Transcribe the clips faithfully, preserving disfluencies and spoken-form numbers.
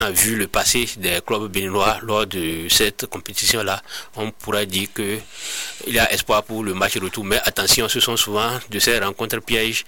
a vu le passé des clubs béninois lors de cette compétition-là, on pourrait dire qu'il y a espoir pour le match retour. Mais attention, ce sont souvent de ces rencontres pièges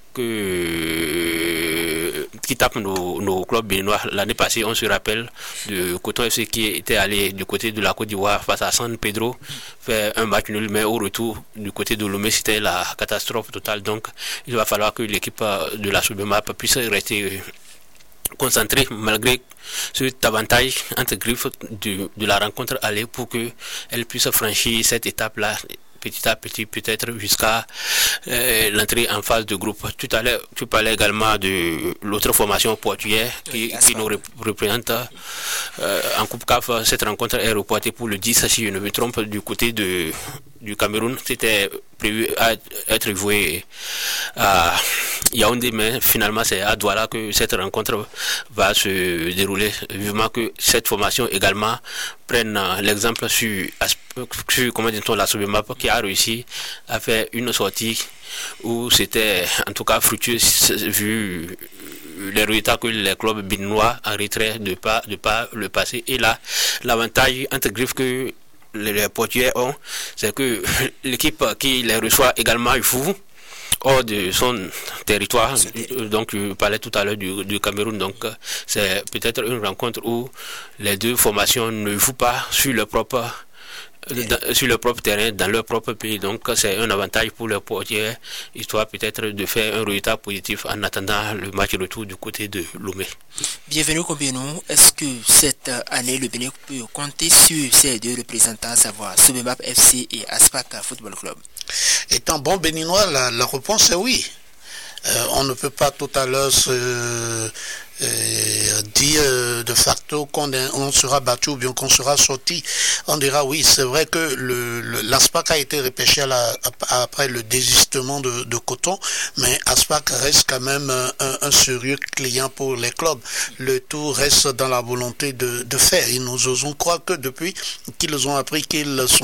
que, qui tapent nos, nos clubs béninois. L'année passée, on se rappelle de Coton F C qui était allé du côté de la Côte d'Ivoire face à San Pedro, faire un match nul, mais au retour du côté de Lomé, c'était la catastrophe totale. Donc, il va falloir que l'équipe de la Soubemap puisse rester concentrée malgré cet avantage entre griffes de, de la rencontre aller pour qu'elle puisse franchir cette étape-là petit à petit, peut-être jusqu'à euh, l'entrée en phase de groupe. Tout à l'heure, tu parlais également de l'autre formation portugaise qui, oui, qui nous représente euh, en Coupe C A F. Cette rencontre est reportée pour le dix, si je ne me trompe, du côté de, du Cameroun. C'était prévu à être joué à Yaoundé, mais finalement c'est à Douala que cette rencontre va se dérouler. Vivement que cette formation également prenne l'exemple sur, sur comment dit-on, la Soubemap qui a réussi à faire une sortie où c'était en tout cas fructueux vu les résultats que les clubs béninois en retrait de pas de pas le passé. Et là, l'avantage entre griffes que les Portugais ont, c'est que l'équipe qui les reçoit également joue hors de son territoire. Donc je parlais tout à l'heure du, du Cameroun. Donc c'est peut-être une rencontre où les deux formations ne jouent pas sur leur propre Dans, sur leur propre terrain, dans leur propre pays. Donc c'est un avantage pour les Portugais, histoire peut-être de faire un résultat positif en attendant le match retour du côté de Lomé. Bienvenue Combienou. Est-ce que cette année le Bénin peut compter sur ces deux représentants, à savoir Soubemap F C et Aspac Football Club? Étant bon béninois, la, la réponse est oui. Euh, on ne peut pas tout à l'heure se euh, dire euh, de facto qu'on on sera battu ou bien qu'on sera sorti. On dira oui, c'est vrai que le, le, l'Aspac a été repêché à la, à, après le désistement de, de Coton, mais Aspac reste quand même un, un sérieux client pour les clubs. Le tout reste dans la volonté de, de faire. Et nous osons croire que depuis qu'ils ont appris qu'ils sont